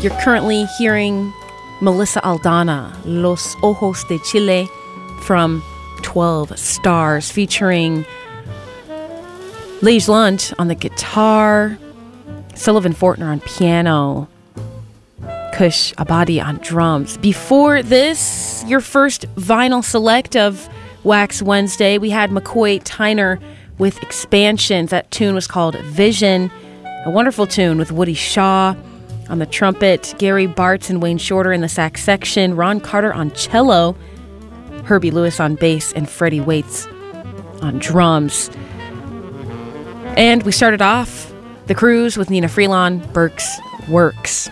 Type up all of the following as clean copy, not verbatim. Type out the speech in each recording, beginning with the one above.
You're currently hearing Melissa Aldana, Los Ojos de Chile, from 12 Stars, featuring Lage Lunch on the guitar, Sullivan Fortner on piano, Kush Abadi on drums. Before this, your first vinyl select of Wax Wednesday, we had McCoy Tyner with Expansions. That tune was called Vision, a wonderful tune with Woody Shaw on the trumpet, Gary Bartz and Wayne Shorter in the sax section, Ron Carter on cello, Herbie Lewis on bass, and Freddie Waits on drums. And we started off the cruise with Nina Freelon, Burke's Works.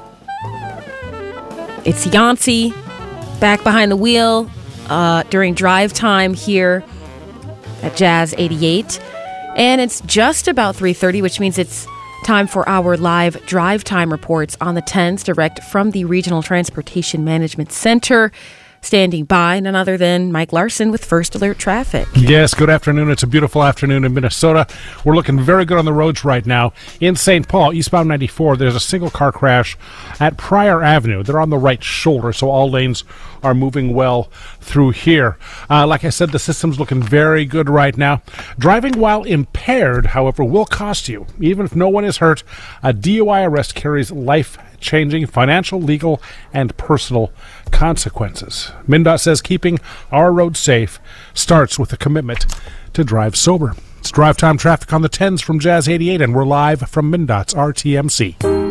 It's Yancey back behind the wheel during drive time here at Jazz 88. And it's just about 3:30, which means it's time for our live drive time reports on the 10s, direct from the Regional Transportation Management Center. Standing by, none other than Mike Larson with First Alert Traffic. Yes, good afternoon. It's a beautiful afternoon in Minnesota. We're looking very good on the roads right now. In St. Paul, eastbound 94, there's a single car crash at Pryor Avenue. They're on the right shoulder, so all lanes are moving well through here. Like I said, the system's looking very good right now. Driving while impaired, however, will cost you. Even if no one is hurt, a DUI arrest carries life-changing financial, legal, and personal consequences. MnDOT says keeping our roads safe starts with a commitment to drive sober. It's drive time traffic on the 10s from Jazz 88, and we're live from MnDOT's RTMC.